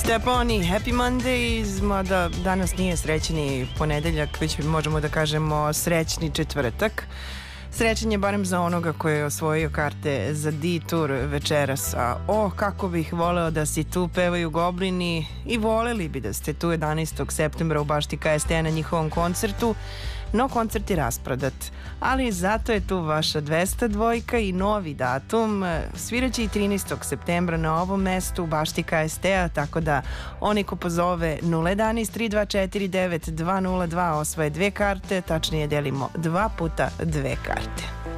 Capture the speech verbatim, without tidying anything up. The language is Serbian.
Steponi, Happy Mondays, mada danas nije srećni ponedeljak, već možemo da kažemo srećni četvrtak. Srećan je barem za onoga koji je osvojio karte za D-Tour večeras, a o, kako bih voleo da si tu, pevaju Goblini i voleli bi da ste tu jedanaestog septembra u Bašti K S T na njihovom koncertu, no koncert je rasprodat, ali zato je tu vaša dvesta dvojka i novi datum, sviraće i trinaestog septembra na ovom mestu u Bašti K S T-a, tako da oni ko pozove nula jedan tri dva četiri devet dva nula dva osvoje dve karte, tačnije delimo dva puta dve karte.